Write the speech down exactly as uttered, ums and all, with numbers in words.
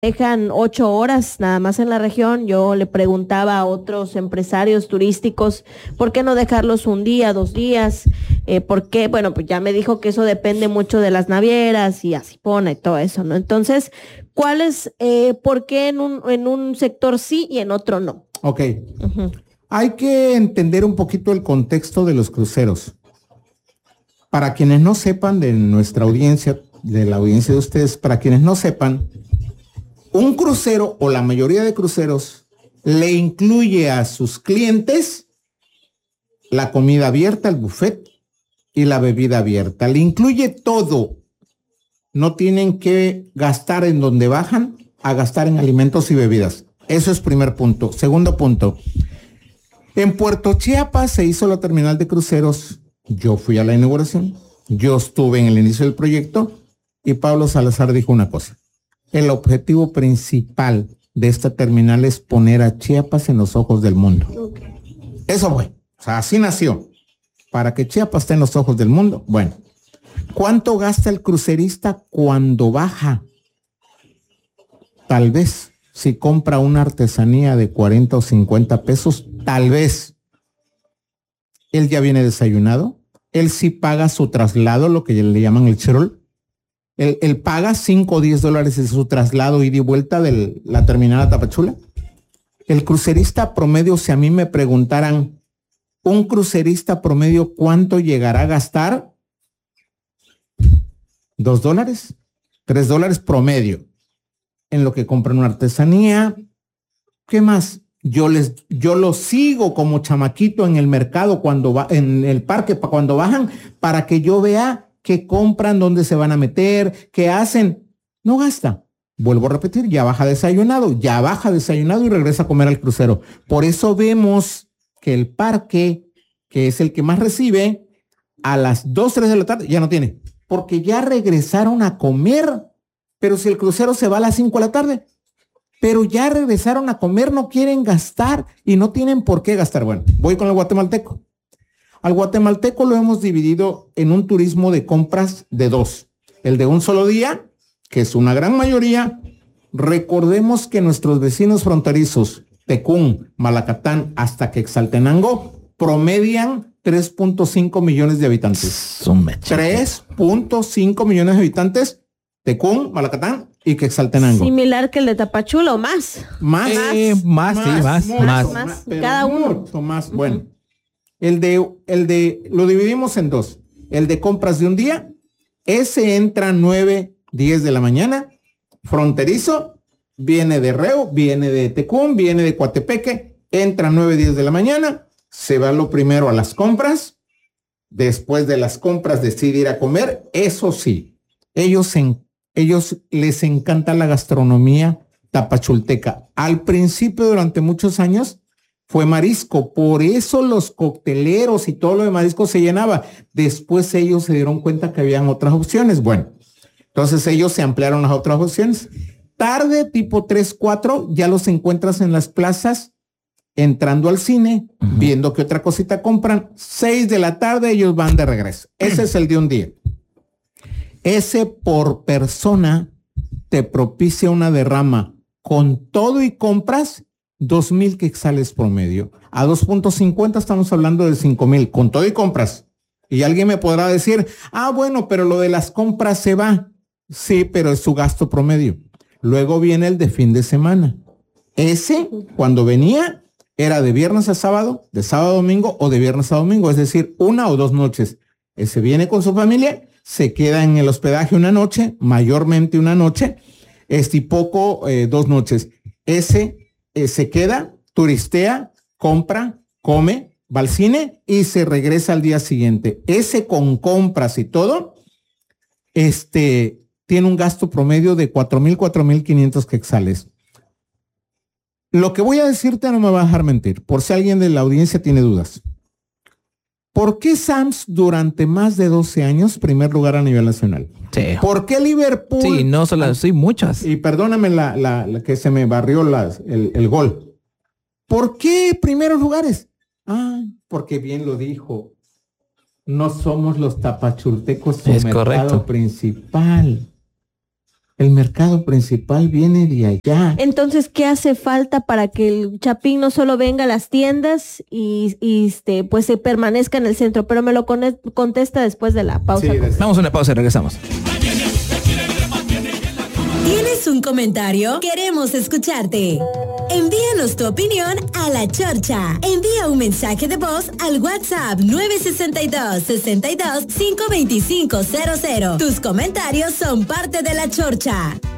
Dejan ocho horas nada más en la región. Yo le preguntaba a otros empresarios turísticos, ¿por qué no dejarlos un día, dos días? Eh, ¿por qué? Bueno, pues ya me dijo que eso depende mucho de las navieras y así pone y todo eso, ¿no? Entonces, ¿cuál es, eh, por qué en un, en un sector sí y en otro no? Ok. Ujú. Hay que entender un poquito el contexto de los cruceros. Para quienes no sepan de nuestra audiencia, de la audiencia de ustedes, para quienes no sepan, un crucero o la mayoría de cruceros le incluye a sus clientes la comida abierta, el buffet y la bebida abierta. Le incluye todo. No tienen que gastar en donde bajan a gastar en alimentos y bebidas. Eso es primer punto. Segundo punto. En Puerto Chiapas se hizo la terminal de cruceros. Yo fui a la inauguración. Yo estuve en el inicio del proyecto y Pablo Salazar dijo una cosa. El objetivo principal de esta terminal es poner a Chiapas en los ojos del mundo. Okay. Eso fue. O sea, así nació. Para que Chiapas esté en los ojos del mundo. Bueno, ¿cuánto gasta el crucerista cuando baja? Tal vez, si compra una artesanía de cuarenta o cincuenta pesos, tal vez. Él ya viene desayunado. Él sí paga su traslado, lo que le llaman el chirol. Él, él paga cinco o diez dólares de su traslado ida y vuelta de la terminal a Tapachula. El crucerista promedio, si a mí me preguntaran, un crucerista promedio, ¿cuánto llegará a gastar? ¿Dos dólares? ¿Tres dólares promedio? En lo que compran una artesanía. ¿Qué más? Yo les, yo los sigo como chamaquito en el mercado cuando va, en el parque cuando bajan, para que yo vea qué compran, dónde se van a meter, qué hacen. No gasta. Vuelvo a repetir, ya baja desayunado, ya baja desayunado y regresa a comer al crucero. Por eso vemos que el parque, que es el que más recibe, a las dos, tres de la tarde ya no tiene, porque ya regresaron a comer. Pero si el crucero se va a las cinco de la tarde, pero ya regresaron a comer, no quieren gastar y no tienen por qué gastar. Bueno, voy con el guatemalteco. Al guatemalteco lo hemos dividido en un turismo de compras de dos. El de un solo día, que es una gran mayoría. Recordemos que nuestros vecinos fronterizos, Tecún, Malacatán, hasta Quetzaltenango, promedian tres punto cinco millones de habitantes. tres punto cinco millones de habitantes, Tecún, Malacatán y Quetzaltenango. Similar que el de Tapachula o más. Más, eh, más, más, sí, más, mucho, más. más, más. pero Cada uno. Mucho más. Uh-huh. Bueno, el de, el de, lo dividimos en dos. El de compras de un día, ese entra nueve, diez de la mañana, fronterizo, viene de Reo, viene de Tecún, viene de Coatepeque, entra nueve, diez de la mañana, se va lo primero a las compras, después de las compras decide ir a comer. Eso sí, ellos, en, ellos les encanta la gastronomía tapachulteca. Al principio, durante muchos años, fue marisco, por eso los cocteleros y todo lo de marisco se llenaba. Después ellos se dieron cuenta que habían otras opciones. Bueno, entonces ellos se ampliaron las otras opciones. Tarde, tipo tres, cuatro, ya los encuentras en las plazas, entrando al cine, uh-huh. viendo qué otra cosita compran. seis de la tarde ellos van de regreso. Ese es el de un día. Ese por persona te propicia una derrama con todo y compras, dos mil quetzales promedio. A dos punto cincuenta estamos hablando de cinco mil, con todo y compras. Y alguien me podrá decir, ah, bueno, pero lo de las compras se va. Sí, pero es su gasto promedio. Luego viene el de fin de semana. Ese, cuando venía, era de viernes a sábado, de sábado a domingo o de viernes a domingo, es decir, una o dos noches. Ese viene con su familia, se queda en el hospedaje una noche, mayormente una noche, este y poco, eh, dos noches. Ese eh, se queda, turistea, compra, come, va al cine y se regresa al día siguiente. Ese con compras y todo, este, tiene un gasto promedio de cuatro mil, cuatro mil quinientos quetzales. Lo que voy a decirte no me va a dejar mentir, por si alguien de la audiencia tiene dudas. ¿Por qué Sams durante más de doce años, primer lugar a nivel nacional? Sí. ¿Por qué Liverpool? Sí, no solo, sí, muchas. Y perdóname la, la, la que se me barrió las, el, el gol. ¿Por qué primeros lugares? Ah, porque bien lo dijo. No somos los tapachultecos su es mercado correcto. principal. El mercado principal viene de allá. Entonces, ¿qué hace falta para que el Chapín no solo venga a las tiendas y, y este, pues se permanezca en el centro? Pero me lo con- contesta después de la pausa. Sí, des- Vamos a una pausa y regresamos. ¿Tienes un comentario? Queremos escucharte. Envíanos tu opinión a La Chorcha. Envía un mensaje de voz al WhatsApp nueve seis dos, seis dos, cinco dos cinco cero cero. Tus comentarios son parte de La Chorcha.